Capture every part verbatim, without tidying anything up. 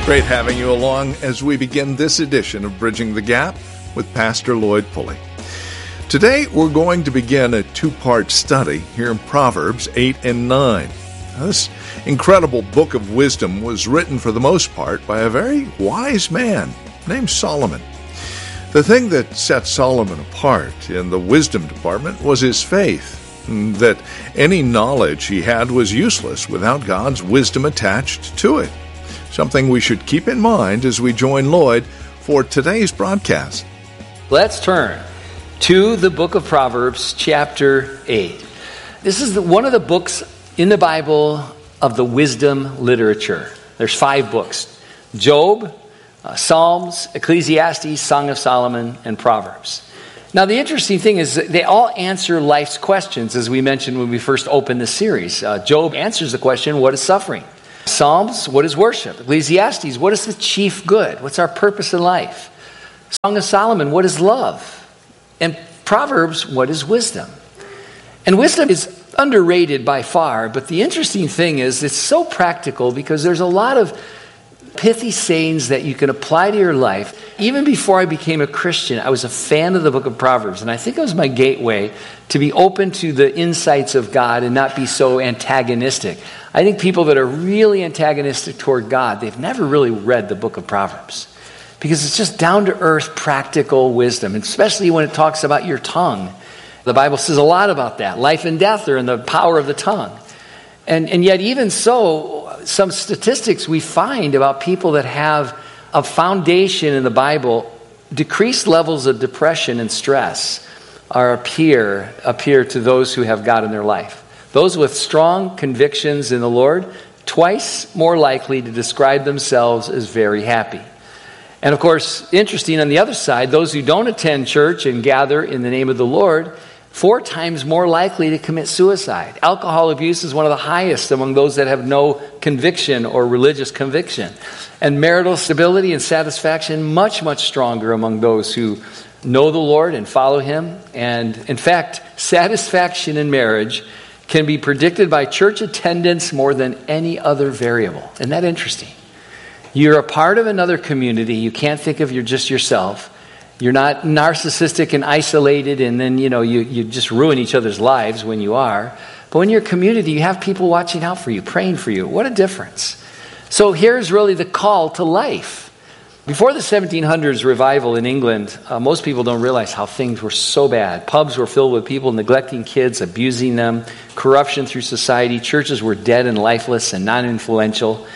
Great having you along as we begin this edition of Bridging the Gap with Pastor Lloyd Pulley. Today we're going to begin a two-part study here in Proverbs eight and nine. Now, this incredible book of wisdom was written for the most part by a very wise man named Solomon. The thing that set Solomon apart in the wisdom department was his faith, that any knowledge he had was useless without God's wisdom attached to it. Something we should keep in mind as we join Lloyd for today's broadcast. Let's turn to the book of Proverbs, chapter eight. This is the, one of the books in the Bible of the wisdom literature. There's five books: Job, uh, Psalms, Ecclesiastes, Song of Solomon, and Proverbs. Now, the interesting thing is that they all answer life's questions, as we mentioned when we first opened the series. Uh, Job answers the question, what is suffering? Psalms, what is worship? Ecclesiastes, what is the chief good? What's our purpose in life? Song of Solomon, what is love? And Proverbs, what is wisdom? And wisdom is underrated by far, but the interesting thing is it's so practical because there's a lot of pithy sayings that you can apply to your life. Even before I became a Christian, I was a fan of the book of Proverbs, and I think it was my gateway to be open to the insights of God and not be so antagonistic. I think people that are really antagonistic toward God, they've never really read the book of Proverbs because it's just down-to-earth, practical wisdom, especially when it talks about your tongue. The Bible says a lot about that. Life and death are in the power of the tongue. And, and yet even so, some statistics we find about people that have a foundation in the Bible, decreased levels of depression and stress are appear, appear to those who have God in their life. Those with strong convictions in the Lord, twice more likely to describe themselves as very happy. And of course, interesting on the other side, those who don't attend church and gather in the name of the Lord, four times more likely to commit suicide. Alcohol abuse is one of the highest among those that have no conviction or religious conviction. And marital stability and satisfaction, much, much stronger among those who know the Lord and follow Him. And in fact, satisfaction in marriage can be predicted by church attendance more than any other variable. Isn't that interesting? You're a part of another community. You can't think of you're just yourself. You're not narcissistic and isolated, and then, you know, you, you just ruin each other's lives when you are. But when you're a community, you have people watching out for you, praying for you. What a difference. So here's really the call to life. Before the seventeen hundreds revival in England, uh, most people don't realize how things were so bad. Pubs were filled with people neglecting kids, abusing them, corruption through society. Churches were dead and lifeless and non-influential.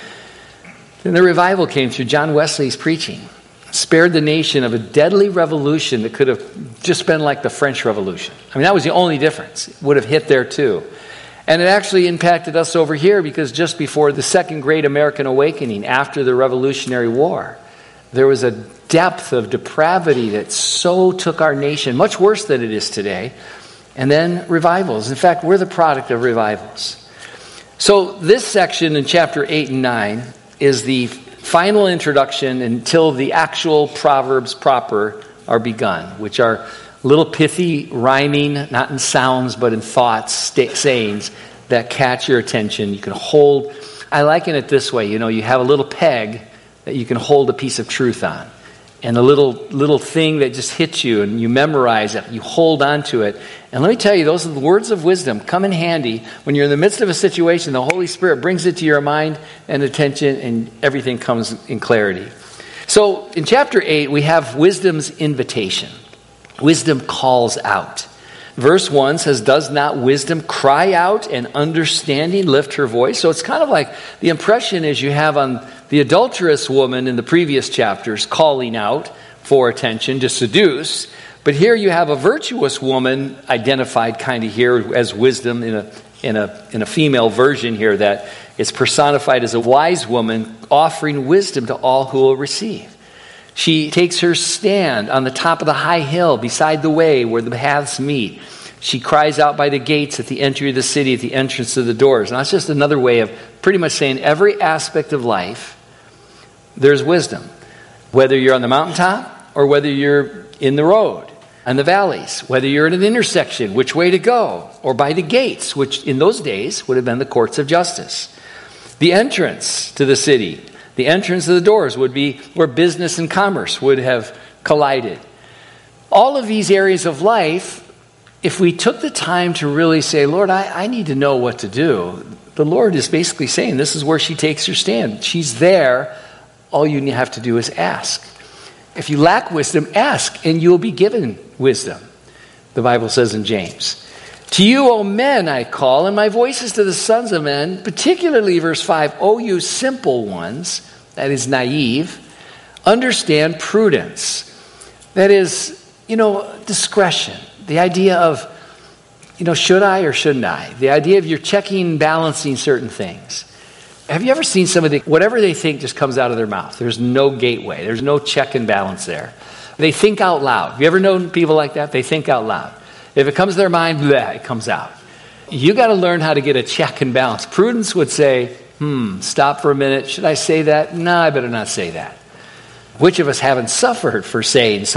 Then the revival came through John Wesley's preaching. Spared the nation of a deadly revolution that could have just been like the French Revolution. I mean, that was the only difference. It would have hit there too. And it actually impacted us over here because just before the Second Great American Awakening, after the Revolutionary War, there was a depth of depravity that so took our nation, much worse than it is today. And then revivals. In fact, we're the product of revivals. So this section in chapter eight and nine is the final introduction until the actual Proverbs proper are begun, which are little pithy rhyming, not in sounds, but in thoughts, st- sayings that catch your attention. You can hold, I liken it this way, you know, you have a little peg that you can hold a piece of truth on. And a little little thing that just hits you and you memorize it, you hold on to it. And let me tell you, those are the words of wisdom come in handy when you're in the midst of a situation. The Holy Spirit brings it to your mind and attention and everything comes in clarity. So in chapter eight, we have wisdom's invitation. Wisdom calls out. Verse one says, does not wisdom cry out and understanding lift her voice? So it's kind of like the impression is you have on the adulterous woman in the previous chapters calling out for attention to seduce. But here you have a virtuous woman identified kind of here as wisdom in a in a in a female version here that is personified as a wise woman offering wisdom to all who will receive. She takes her stand on the top of the high hill beside the way where the paths meet. She cries out by the gates at the entry of the city, at the entrance of the doors. Now, that's just another way of pretty much saying every aspect of life, there's wisdom. Whether you're on the mountaintop or whether you're in the road and the valleys, whether you're at an intersection, which way to go, or by the gates, which in those days would have been the courts of justice. The entrance to the city, The entrance of the doors would be where business and commerce would have collided. All of these areas of life, if we took the time to really say, Lord, I, I need to know what to do, the Lord is basically saying this is where she takes her stand. She's there. All you have to do is ask. If you lack wisdom, ask, and you'll be given wisdom, the Bible says in James. To you, O men, I call, and my voice is to the sons of men, particularly verse five, O you simple ones, that is naive, understand prudence. That is, you know, discretion. The idea of, you know, should I or shouldn't I? The idea of you're checking, balancing certain things. Have you ever seen somebody, whatever they think just comes out of their mouth? There's no gateway. There's no check and balance there. They think out loud. Have you ever known people like that? They think out loud. If it comes to their mind, bleh, it comes out. You got to learn how to get a check and balance. Prudence would say, hmm, stop for a minute. Should I say that? No, I better not say that. Which of us haven't suffered for saying something?